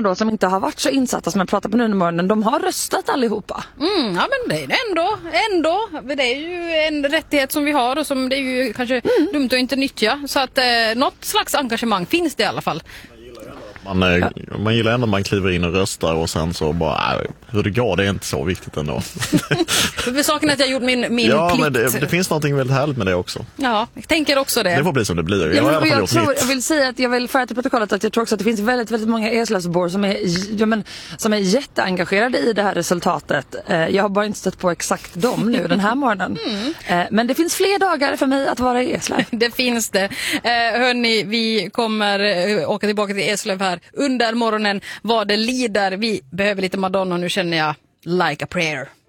då som inte har varit så insatta som jag pratar på nu under morgonen, de har röstat allihopa. Ja, men det är ändå. Det är ju en rättighet som vi har och som det är ju kanske dumt att inte nyttja. Så att något slags engagemang finns det i alla fall. Man gillar ändå man kliver in och röstar och sen så bara, hur det går, det är inte så viktigt ändå. För saken är att jag gjort min plikt. Men det finns någonting väldigt härligt med det också. Ja, jag tänker också det. Det får bli som det blir. Jag vill säga att jag vill föra till protokollet att jag tror också att det finns väldigt, väldigt många Eslövsbor som är jätteengagerade i det här resultatet. Jag har bara inte stött på exakt dem nu den här morgonen. Men det finns fler dagar för mig att vara i Eslöv. Det finns det. Hörni, vi kommer åka tillbaka till Eslöv här under morgonen vad det lider. Vi behöver lite Madonna, nu känner jag Like a Prayer.